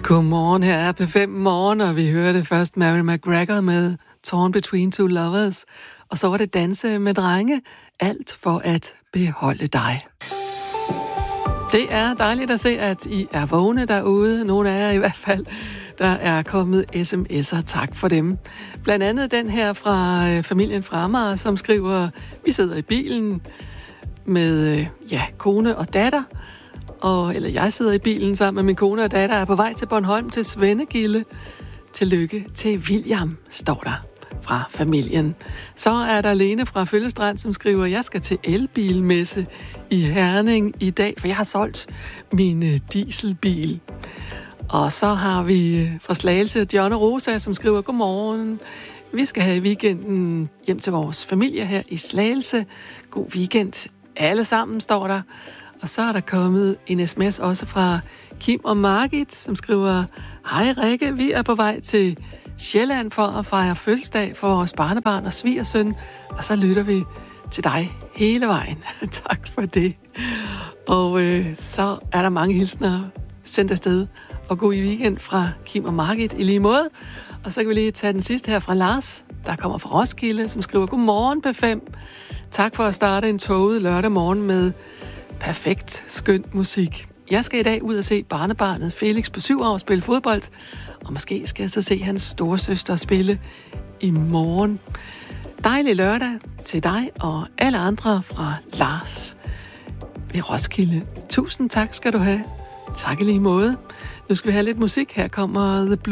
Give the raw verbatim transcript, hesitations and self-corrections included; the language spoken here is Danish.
Godmorgen, her er P fem Morgen, og vi hørte først Mary McGregor med Torn Between Two Lovers, og så var det Danse med drenge, alt for at beholde dig. Det er dejligt at se, at I er vågne derude, nogle af jer i hvert fald. Der er kommet sms'er, tak for dem. Blandt andet den her fra familien fra Amager, som skriver, vi sidder i bilen med ja, kone og datter, og, eller jeg sidder i bilen sammen med min kone og datter, er på vej til Bornholm til Svendegilde. Tillykke til William, står der fra familien. Så er der Lene fra Følgestrand, som skriver, jeg skal til elbilmesse i Herning i dag, for jeg har solgt min dieselbil. Og så har vi fra Slagelse John og Rosa, som skriver, godmorgen. Vi skal have i weekenden hjem til vores familie her i Slagelse. God weekend alle sammen, står der. Og så er der kommet en sms også fra Kim og Margit, som skriver, hej Rikke, vi er på vej til Sjælland for at fejre fødselsdag for vores barnebarn og svigersøn, og så lytter vi til dig hele vejen. Tak for det. Og øh, så er der mange hilsner sendt afsted, og god i weekend fra Kim og Margit i lige måde. Og så kan vi lige tage den sidste her fra Lars, der kommer fra Roskilde, som skriver, godmorgen P fem. Tak for at starte en toget lørdag morgen med perfekt, skøn musik. Jeg skal i dag ud og se barnebarnet Felix på syv år spille fodbold, og måske skal jeg så se hans storesøster spille i morgen. Dejlig lørdag til dig og alle andre fra Lars ved Roskilde. Tusind tak skal du have. Tak i lige måde. Nu skal vi have lidt musik. Her kommer The Blue.